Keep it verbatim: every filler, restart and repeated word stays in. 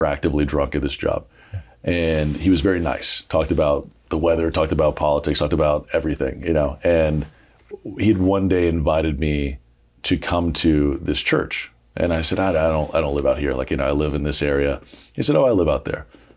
actively drunk at this job. And he was very nice, talked about the weather, talked about politics, talked about everything, you know. And he'd one day invited me to come to this church. And I said, I, I don't I don't live out here. Like, you know, I live in this area. He said, oh, I live out there.